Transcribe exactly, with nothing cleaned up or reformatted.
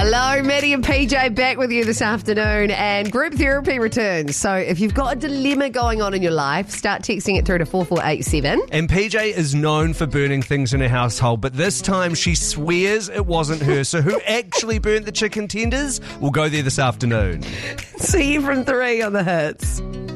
Hello, Maddie and P J back with you this afternoon, and group therapy returns. So if you've got a dilemma going on in your life, start texting it through to four four eight seven. And P J is known for burning things in her household, but this time she swears it wasn't her. So who actually burnt the chicken tenders? We'll go there this afternoon. See you from three on the Hits.